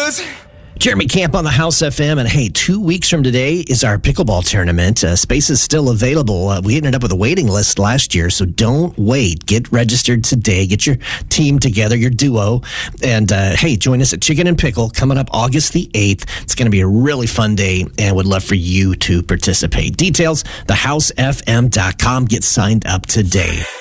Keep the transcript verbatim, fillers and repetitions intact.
fellas. Jeremy Camp on the House F M, and hey, two weeks from today is our pickleball tournament. Uh, space is still available. Uh, we ended up with a waiting list last year, so don't wait. Get registered today. Get your team together, your duo, and uh, hey, join us at Chicken and Pickle coming up August the eighth. It's going to be a really fun day, and would love for you to participate. Details, the house f m dot com. Get signed up today.